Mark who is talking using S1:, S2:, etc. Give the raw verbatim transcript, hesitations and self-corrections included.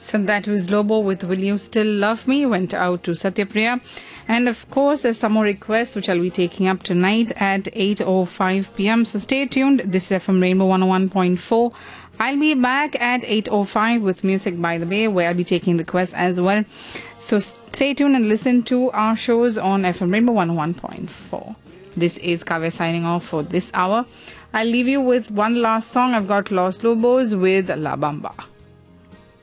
S1: So that was Lobo with Will You Still Love Me, went out to Satyapriya. And of course, there's some more requests which I'll be taking up tonight at eight oh five p.m. So stay tuned. This is F M Rainbow one oh one point four. I'll be back at eight oh five with Music by the Bay, where I'll be taking requests as well. So stay tuned and listen to our shows on F M Rainbow one oh one point four. This is Kavya signing off for this hour. I'll leave you with one last song. I've got Los Lobos with La Bamba.